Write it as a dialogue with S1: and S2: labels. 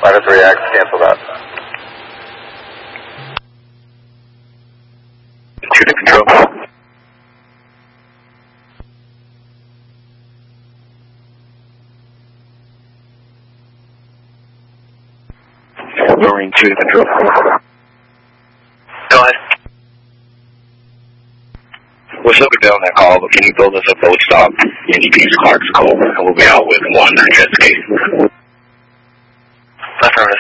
S1: -3X, cancel that.
S2: 2 to control. Marine 2 to control.
S3: Go ahead.
S2: We're still good on that call, but can you build us a boat stop in East Clark's Cove? And we'll be out with 1 jet ski.
S3: Affirmative.